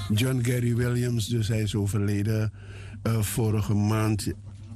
John Gary Williams, dus hij is overleden vorige maand.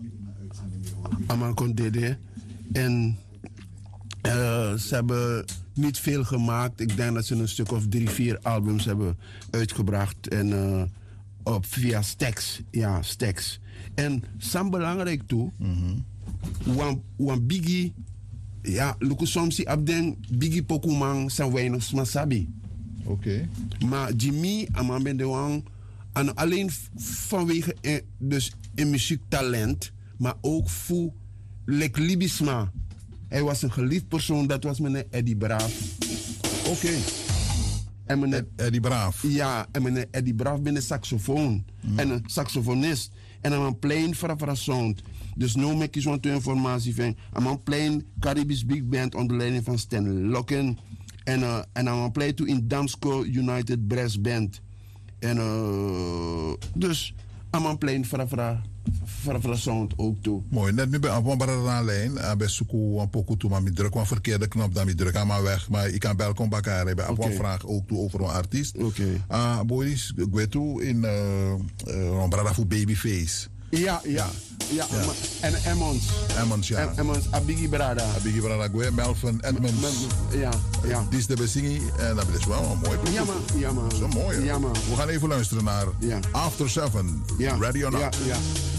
Aman Dede. En ze hebben niet veel gemaakt. Ik denk dat ze een stuk of 3-4 albums hebben uitgebracht. En via Stax. Ja, Stax. En sam belangrijk toe. Want Biggie. Ja, luku soms abden Biggie Pokumang zijn weinig smasabi. Oké. Maar Jimmy, Aman ben de wang. En alleen vanwege dus een muziektalent. Maar ook voor libisma. Hij was een geliefd persoon, dat was meneer Eddie Braaf. Oké. En meneer Eddie Braaf. Ja, en meneer Eddie Braaf ben een saxofoon. En een saxofonist. En een plein fra sound. Dus nu maak ik zo'n informatie van. Een plein Caribisch Big Band onder leiding van Stan Locken. En een plein toe in Damsko United Brass Band. En dus een plein fra sound ook toe. Mooi, net nu bij een lijn, bij Suku een pokoe toe, maar ik druk een verkeerde knop, dan ik druk aan maar weg. Maar ik kan welkom bij elkaar bij een vraag ook toe over een artiest. Oké. Boys, ik weet toe in een brada voor Babyface. Ja. En Emmons. Emmons, ja. Emmons, Abiggy Brada. Abiggy Brada, Melvin, Edmonds. Ja. Die is de bezingie en dat is wel een mooi project. Ja, man. Zo mooi. Ja, man. We gaan even luisteren naar After 7, Radio Now. Ja.